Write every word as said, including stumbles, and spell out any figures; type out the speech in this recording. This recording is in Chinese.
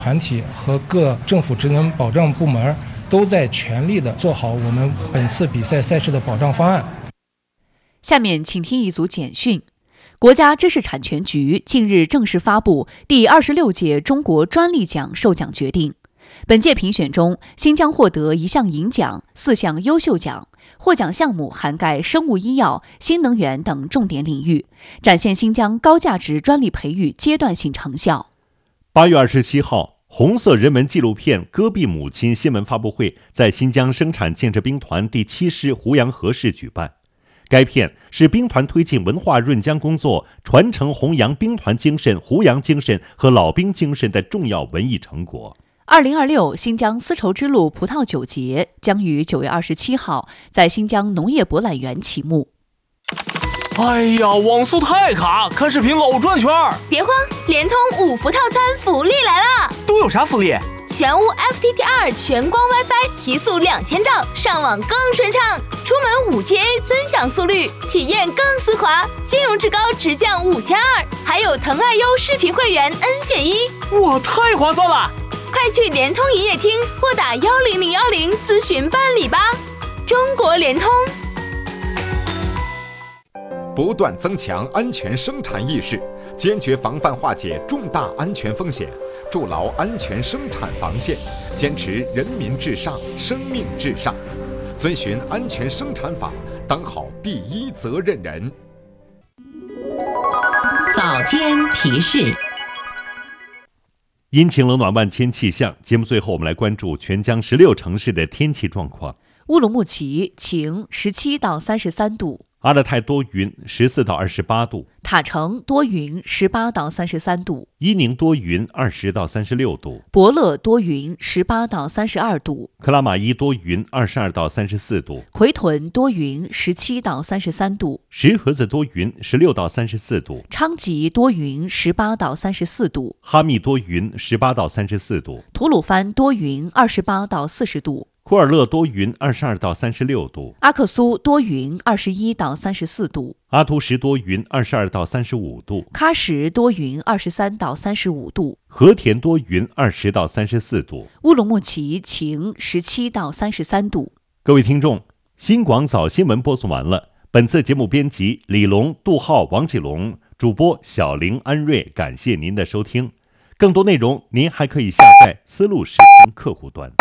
团体和各政府职能保障部门都在全力的做好我们本次比赛赛事的保障方案。 下面请听一组简讯。国家知识产权局近日正式发布第二十六届中国专利奖授奖决定。本届评选中，新疆获得一项银奖、四项优秀奖，获奖项目涵盖生物医药、新能源等重点领域，展现新疆高价值专利培育阶段性成效。 八月二十七号，红色人文纪录片《戈壁母亲》新闻发布会在新疆生产建设兵团第七师胡杨河市举办。该片是兵团推进文化润疆工作、传承弘扬兵团精神、胡杨精神和老兵精神的重要文艺成果。 二零二六新疆丝绸之路葡萄酒节将于九月二十七号在新疆农业博览园启幕。 哎呀，网速太卡，看视频老转圈。 别慌，联通五福套餐福利来了！ 都有啥福利？ 全屋 F T T 二全光 WiFi 提速两千兆，上网更顺畅。出门 五 G A 尊享速率，体验更丝滑。金融至高直降五千二，还有腾爱优视频会员 N 选一， 哇，太划算了！ 快去联通营业厅或打幺零零幺零咨询办理吧。中国联通。 不断增强安全生产意识，坚决防范化解重大安全风险，筑牢安全生产防线，坚持人民至上、生命至上，遵循安全生产法，当好第一责任人。 早间提示。 阴晴冷暖万千气象，节目最后我们来关注全疆十六城市的天气状况。 乌鲁木齐晴，十七到三十三度。 阿勒泰多云，十四到二十八度； 塔城多云，十八到三十三度； 伊宁多云，二十到三十六度； 博乐多云，十八到三十二度； 克拉玛依多云，二十二到三十四度； 奎屯多云，十七到三十三度； 石河子多云，十六到三十四度； 昌吉多云，十八到三十四度； 哈密多云，十八到三十四度； 吐鲁番多云，二十八到四十度； 库尔勒多云，二十二到三十六度； 阿克苏多云，二十一到三十四度； 阿图什多云，二十二到三十五度； 喀什多云，二十三到三十五度； 和田多云，二十到三十四度； 乌鲁木齐晴，十七到三十三度。 各位听众，新广早新闻播送完了。本次节目编辑李龙、杜浩、王启龙，主播小玲、安瑞，感谢您的收听。更多内容您还可以下载思路视听客户端。